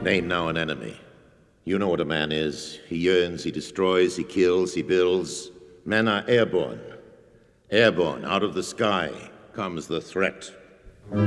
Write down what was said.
ain't now an enemy. You know what a man is. He yearns, he destroys, he kills, he builds. Men are airborne. Airborne, out of the sky comes the threat.